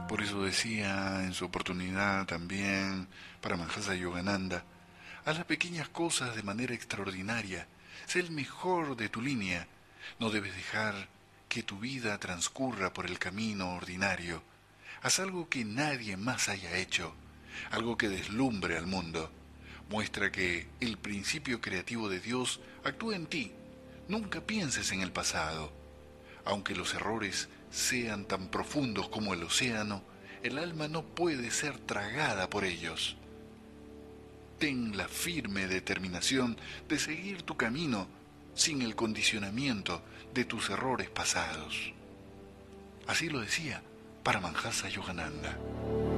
Por eso decía en su oportunidad también Paramahansa Yogananda, haz las pequeñas cosas de manera extraordinaria, sé el mejor de tu línea, no debes dejar que tu vida transcurra por el camino ordinario, haz algo que nadie más haya hecho, algo que deslumbre al mundo, muestra que el principio creativo de Dios actúa en ti, nunca pienses en el pasado, aunque los errores sean tan profundos como el océano, el alma no puede ser tragada por ellos. Ten la firme determinación de seguir tu camino sin el condicionamiento de tus errores pasados. Así lo decía Paramahansa Yogananda.